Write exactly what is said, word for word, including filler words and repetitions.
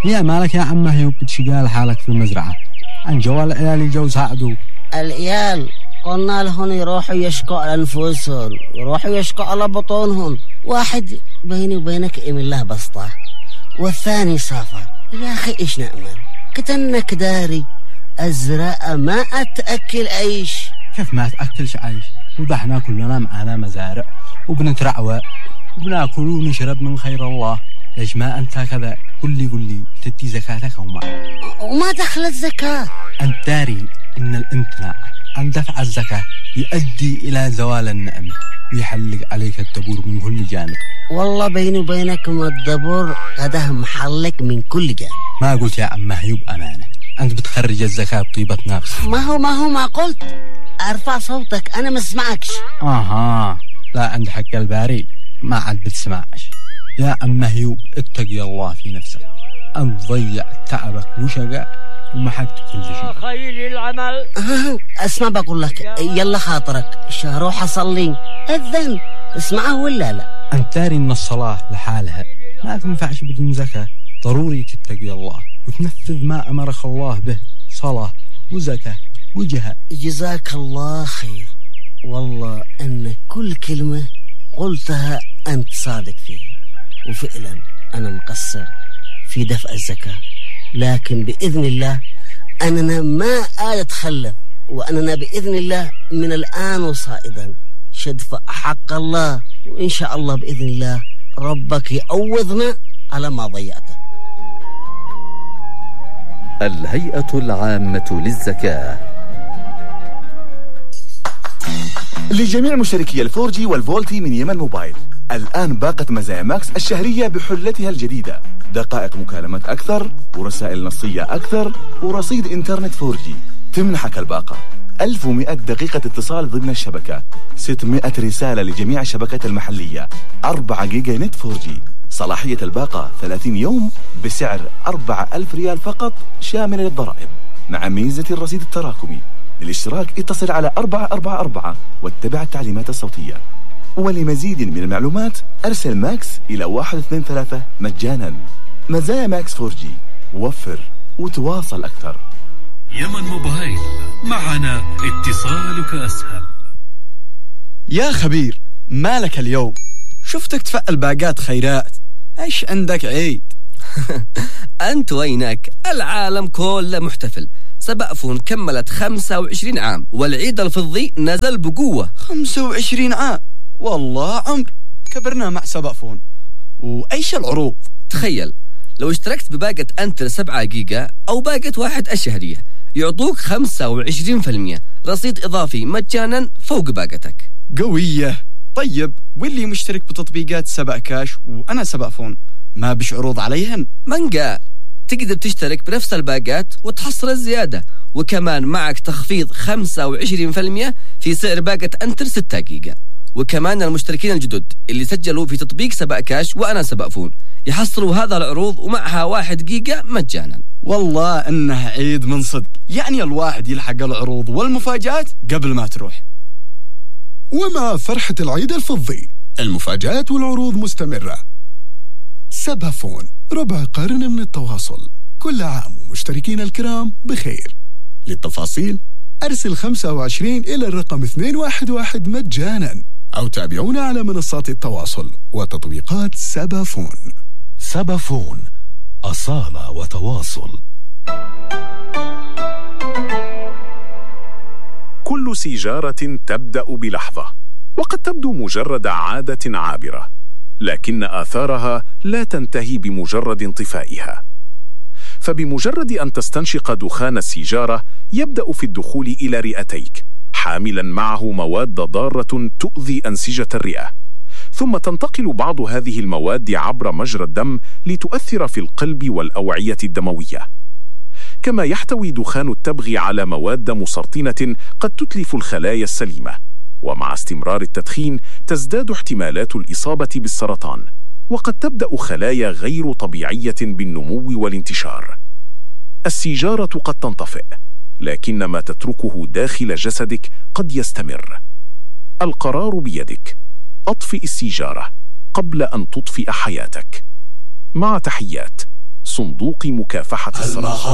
يا مالك يا عم هيو بتشقال حالك في المزرعة عن جوال العيال جو ساعدوا العيال قلنا لهم يروحوا يشكوا على أنفسهم يروحوا يشكوا على بطونهم. واحد بيني وبينك إيم الله بسطة والثاني سافر. يا أخي إيش نأمل كتنك داري أزرق ما أتأكل عيش. كيف ما أتأكلش عيش وضحنا كلنا معنا مزارع وبنترعوى وبناكل ونشرب من خير الله. ليش ما أنت كذا؟ قل لي قل لي تدي زكاتك أو ما وما دخل الزكاة؟ أنت داري إن الامتناع عن دفع الزكاة يؤدي إلى زوال النعمة ويحلق عليك الدبور من كل جانب. والله بيني وبينك ما الدبور هذا محلك من كل جانب. ما قلت يا عم هيوب أمانة أنت بتخرج الزكاة بطيبة نفس. ما هو ما هو ما قلت أرفع صوتك أنا ما اسمعكش. آها لا عند حق الباري ما عاد بتسمعش. يا عم هيوب اتقي الله في نفسك أن تضيع تعبك وشقاء ومحكت كل شيء. خير العمل. اسمع بقول لك يلا خاطرك روح أصلي أذن اسمعه ولا لا؟ أنت داري إن الصلاة لحالها ما تنفعش بدون زكاة. ضروري تتقي الله وتنفذ ما أمرك الله به صلاة وزكاة وجهاد. جزاك الله خير. والله أن كل كلمة قلتها أنت صادق فيها وفعلا أنا مقصر في دفع الزكاة لكن بإذن الله أننا ما أتخلف وأننا بإذن الله من الآن وصائدا شدفع حق الله وإن شاء الله بإذن الله ربك يعوضنا على ما ضيعته. الهيئة العامة للزكاة لجميع مشتركي الفورجي والفولتي من يمن موبايل الآن باقة مزايا ماكس الشهرية بحلتها الجديدة. دقائق مكالمات أكثر ورسائل نصية أكثر ورصيد إنترنت فورجي. تمنحك الباقة ألف ومئة دقيقة اتصال ضمن الشبكة، ستمئة رسالة لجميع الشبكات المحلية، أربعة جيجا نت فورجي. صلاحية الباقة ثلاثين يوم بسعر أربعة ألف ريال فقط شامل للضرائب مع ميزة الرصيد التراكمي. للاشتراك اتصل على أربعة أربعة أربعة واتبع التعليمات الصوتية. ولمزيد من المعلومات أرسل ماكس إلى واحد اثنين ثلاثة مجانا. مزايا ماكس فورجي وفر وتواصل أكثر. يمن موبايل معنا اتصالك أسهل. يا خبير مالك اليوم؟ شفتك تفعل باقات خيرات. ايش عندك عيد؟ أنت وينك؟ العالم كله محتفل. سبأفون كملت خمسة وعشرين عام والعيد الفضي نزل بقوة. خمسة وعشرين عام والله عمر كبرنا مع سبأفون. وأيش العروض؟ تخيل لو اشتركت بباقة أنتر سبعة جيجا أو باقة واحد الشهرية يعطوك خمسة وعشرين بالمئة رصيد إضافي مجانا فوق باقتك. قوية. طيب واللي مشترك بتطبيقات سبأ كاش وأنا سبأفون ما بش عروض عليهن؟ من قال؟ تقدر تشترك بنفس الباقات وتحصل الزيادة وكمان معك تخفيض خمسة وعشرين بالمئة في سعر باقة أنتر ستة جيجا. وكمان المشتركين الجدد اللي سجلوا في تطبيق سبأ كاش وأنا سبأفون يحصلوا هذا العروض ومعها واحد جيجا مجانا. والله إنه عيد من صدق، يعني الواحد يلحق العروض والمفاجآت قبل ما تروح. ومع فرحة العيد الفضي المفاجآت والعروض مستمرة. سبأفون ربع قرن من التواصل. كل عام ومشتركين الكرام بخير. للتفاصيل أرسل خمسة وعشرين إلى الرقم اثنين واحد واحد مجانا أو تابعونا على منصات التواصل وتطبيقات سبأفون. سبأفون أصالة وتواصل. كل سيجارة تبدأ بلحظة وقد تبدو مجرد عادة عابرة، لكن آثارها لا تنتهي بمجرد انطفائها. فبمجرد أن تستنشق دخان السيجارة يبدأ في الدخول إلى رئتيك حاملا معه مواد ضارة تؤذي أنسجة الرئة، ثم تنتقل بعض هذه المواد عبر مجرى الدم لتؤثر في القلب والأوعية الدموية. كما يحتوي دخان التبغ على مواد مسرطنة قد تتلف الخلايا السليمة، ومع استمرار التدخين تزداد احتمالات الإصابة بالسرطان، وقد تبدأ خلايا غير طبيعية بالنمو والانتشار. السيجارة قد تنطفئ، لكن ما تتركه داخل جسدك قد يستمر. القرار بيدك، أطفئ السيجارة قبل أن تطفئ حياتك. مع تحيات صندوق مكافحة السرطان.